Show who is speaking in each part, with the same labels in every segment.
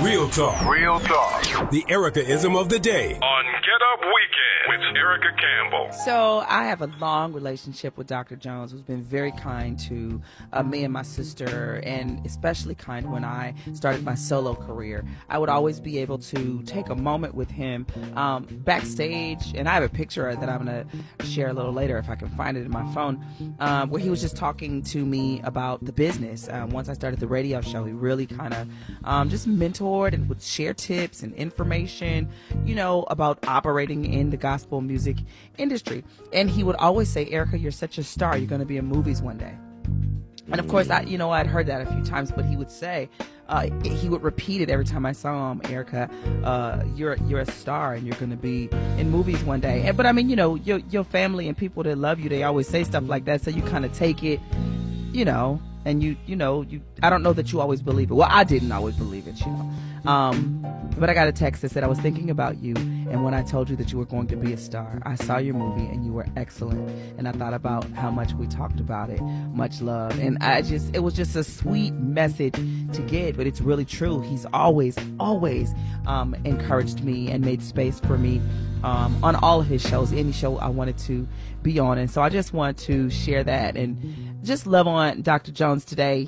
Speaker 1: Real talk.
Speaker 2: Real talk.
Speaker 1: The Erica-ism of the day.
Speaker 2: On Get Up Weekend with Erica Campbell.
Speaker 3: So I have a long relationship with Dr. Jones, who's been very kind to me and my sister, and especially kind when I started my solo career. I would always be able to take a moment with him backstage, and I have a picture that I'm going to share a little later if I can find it in my phone, where he was just talking to me about the business. Once I started the radio show, he really kind of just mentored and would share tips and information, about operating in the gospel music industry. And he would always say, Erica, you're such a star. You're going to be in movies one day. And of course, I'd heard that a few times, but he would say, he would repeat it every time I saw him, Erica, you're a star and you're going to be in movies one day. But I mean, your family and people that love you, they always say stuff like that. So you kind of take it, and I don't know that you always believe it. Well, I didn't always believe it, but I got a text that said, I was thinking about you, and when I told you that you were going to be a star, I saw your movie and you were excellent, and I thought about how much we talked about it. Much love. And it was just a sweet message to get, but it's really true. He's always encouraged me and made space for me on all of his shows, any show I wanted to be on. And so I just want to share that and just love on Dr. Jones today.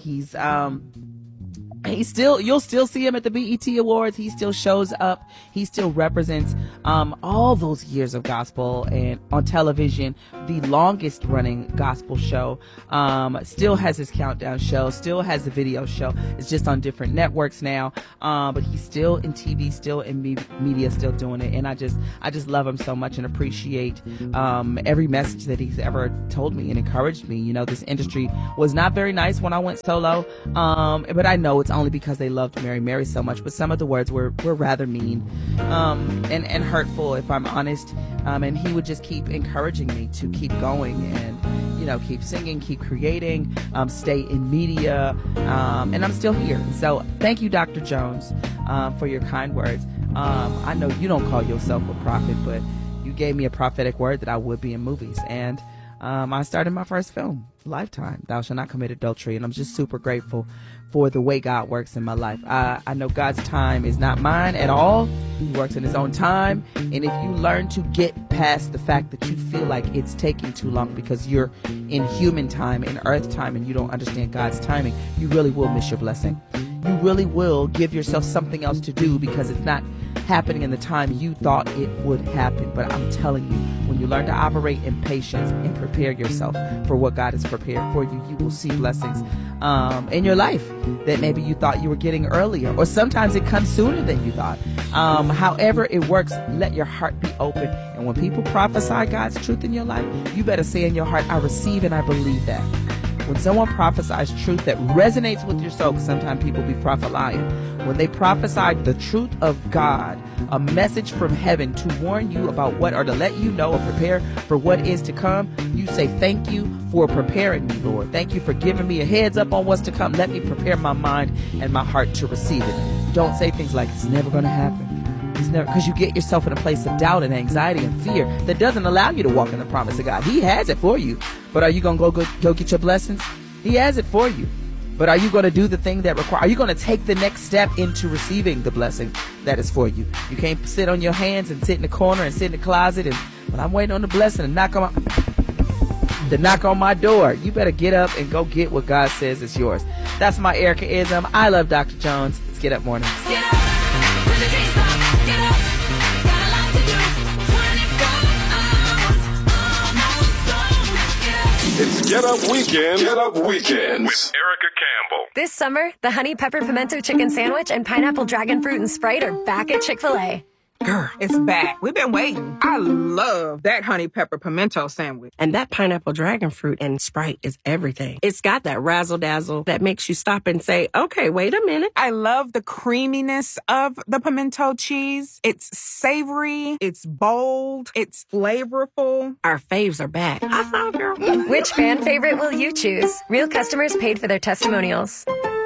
Speaker 3: You'll still see him at the BET Awards. He still shows up. He still represents all those years of gospel, and on television, the longest running gospel show. Still has his countdown show, still has the video show. It's just on different networks now. But he's still in TV, still in media, still doing it. And I just love him so much and appreciate every message that he's ever told me and encouraged me. This industry was not very nice when I went solo. But I know it's only because they loved Mary so much, but some of the words were rather mean and hurtful, if I'm honest. And he would just keep encouraging me to keep going and keep singing, keep creating, stay in media, and I'm still here. So thank you, Dr. Jones, for your kind words. I know you don't call yourself a prophet, but you gave me a prophetic word that I would be in movies, and I started my first film, Lifetime, Thou Shalt Not Commit Adultery, and I'm just super grateful for the way God works in my life. I know God's time is not mine at all. He works in his own time, and if you learn to get past the fact that you feel like it's taking too long because you're in human time, in earth time, and you don't understand God's timing, you really will miss your blessing. You really will give yourself something else to do because it's not happening in the time you thought it would happen. But I'm telling you, when you learn to operate in patience and prepare yourself for what God has prepared for you, you will see blessings in your life that maybe you thought you were getting earlier, or sometimes it comes sooner than you thought. However it works, let your heart be open. And when people prophesy God's truth in your life, you better say in your heart, I receive and I believe that. When someone prophesies truth that resonates with your soul, because sometimes people be prophesying, when they prophesy the truth of God, a message from heaven to warn you about what, or to let you know or prepare for what is to come, you say, thank you for preparing me, Lord. Thank you for giving me a heads up on what's to come. Let me prepare my mind and my heart to receive it. Don't say things like, it's never going to happen. It's never, because you get yourself in a place of doubt and anxiety and fear that doesn't allow you to walk in the promise of God. He has it for you. But are you going to go get your blessings? He has it for you. But are you going to do the thing that requires? Are you going to take the next step into receiving the blessing that is for you? You can't sit on your hands and sit in the corner and sit in the closet and, but I'm waiting on the blessing and knock on my door. You better get up and go get what God says is yours. That's my Erica-ism. I love Dr. Jones. It's Get Up Mornings.
Speaker 4: Get up. Get up. Got a lot to do. 24 hours. Almost gone.
Speaker 2: It's Get Up Weekend. Get Up Weekends with Erica Campbell.
Speaker 5: This summer, the Honey Pepper Pimento Chicken Sandwich and Pineapple Dragon Fruit and Sprite are back at Chick-fil-A.
Speaker 6: Girl, it's back. We've been waiting. I love that honey pepper pimento sandwich.
Speaker 7: And that pineapple dragon fruit and Sprite is everything. It's got that razzle dazzle that makes you stop and say, okay, wait a minute.
Speaker 6: I love the creaminess of the pimento cheese. It's savory. It's bold. It's flavorful.
Speaker 7: Our faves are back. I thought, girl.
Speaker 5: Which fan favorite will you choose? Real customers paid for their testimonials.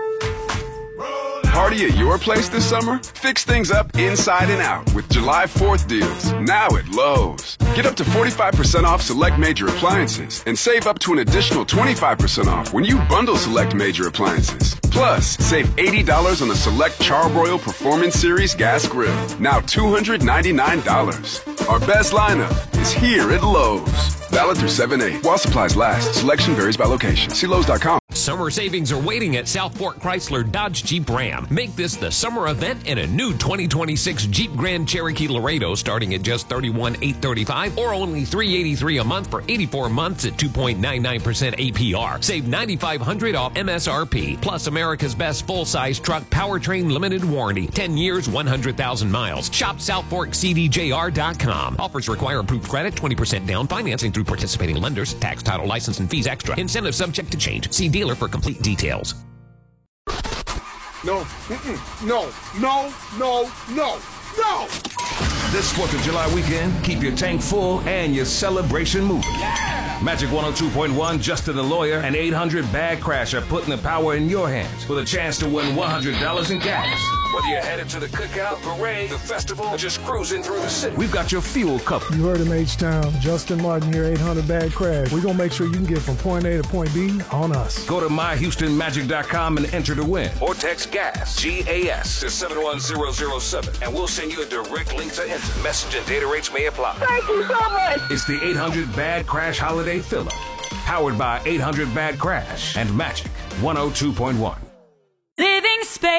Speaker 2: Party at your place this summer? Fix things up inside and out with July 4th deals now at Lowe's. Get up to 45% off select major appliances and save up to an additional 25% off when you bundle select major appliances. Plus, save $80 on the select Charbroil Performance Series gas grill. Now $299. Our best lineup is here at Lowe's. Valid through 7/8. While supplies last. Selection varies by location. See Lowe's.com.
Speaker 1: Summer savings are waiting at South Fork Chrysler Dodge Jeep Ram. Make this the summer event in a new 2026 Jeep Grand Cherokee Laredo starting at just $31,835 or only $383 a month for 84 months at 2.99% APR. Save $9,500 off MSRP. Plus America's best full-size truck powertrain limited warranty. 10 years, 100,000 miles. Shop SouthForkCDJR.com. Offers require approved credit, 20% down, financing through participating lenders, tax, title, license, and fees extra. Incentives subject to change. See dealer for complete details.
Speaker 8: No.
Speaker 9: This 4th of July weekend, keep your tank full and your celebration moving. Magic 102.1, Justin the Lawyer, and 800 Bad Crash are putting the power in your hands with a chance to win $100 in gas. Whether you're headed to the cookout, parade, the festival, or just cruising through the city, we've got your fuel covered.
Speaker 10: You heard him, H-Town. Justin Martin here, 800 Bad Crash. We're going to make sure you can get from point A to point B on us.
Speaker 9: Go to myhoustonmagic.com and enter to win. Or text GAS, G-A-S, to 71007, and we'll send you a direct link to enter. Message and data rates may apply.
Speaker 4: Thank you so much.
Speaker 9: It's the 800 Bad Crash Holiday Fill-Up, powered by 800 Bad Crash and Magic 102.1.
Speaker 4: Living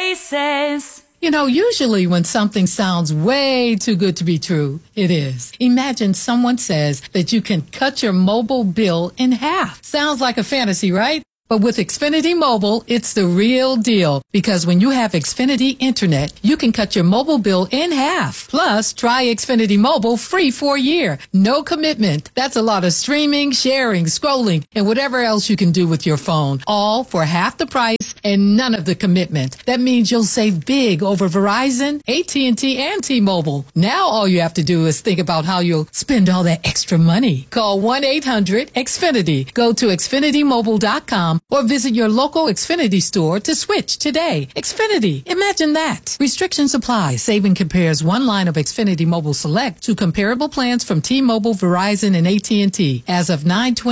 Speaker 4: Spaces.
Speaker 11: You know, usually when something sounds way too good to be true, it is. Imagine someone says that you can cut your mobile bill in half. Sounds like a fantasy, right? But with Xfinity Mobile, it's the real deal. Because when you have Xfinity Internet, you can cut your mobile bill in half. Plus, try Xfinity Mobile free for a year. No commitment. That's a lot of streaming, sharing, scrolling, and whatever else you can do with your phone. All for half the price and none of the commitment. That means you'll save big over Verizon, AT&T, and T-Mobile. Now all you have to do is think about how you'll spend all that extra money. Call 1-800-XFINITY. Go to XfinityMobile.com or visit your local Xfinity store to switch today. Xfinity. Imagine that. Restrictions apply. Saving compares one line of Xfinity Mobile Select to comparable plans from T-Mobile, Verizon, and AT&T as of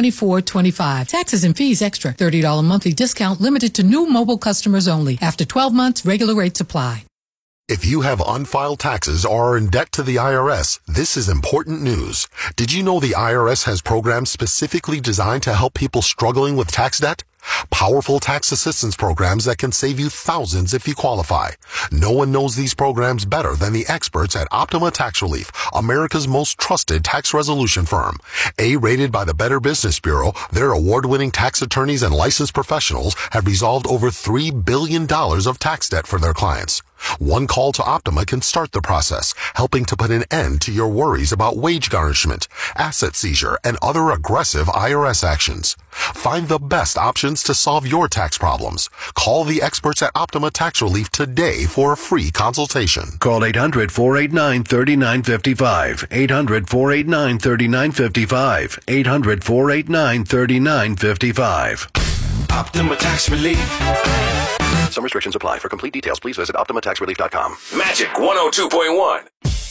Speaker 11: 9/24/25. Taxes and fees extra. $30 monthly discount limited to new mobile customers only. After 12 months, regular rates apply.
Speaker 12: If you have unfiled taxes or are in debt to the IRS, this is important news. Did you know the IRS has programs specifically designed to help people struggling with tax debt? Powerful tax assistance programs that can save you thousands if you qualify. No one knows these programs better than the experts at Optima Tax Relief, America's most trusted tax resolution firm. A-rated by the Better Business Bureau, their award-winning tax attorneys and licensed professionals have resolved over $3 billion of tax debt for their clients. One call to Optima can start the process, helping to put an end to your worries about wage garnishment, asset seizure, and other aggressive IRS actions. Find the best options to solve your tax problems. Call the experts at Optima Tax Relief today for a free consultation.
Speaker 13: Call 800-489-3955. 800-489-3955. 800-489-3955.
Speaker 9: Optima Tax Relief.
Speaker 12: Some restrictions apply. For complete details, please visit OptimaTaxRelief.com.
Speaker 9: Magic 102.1.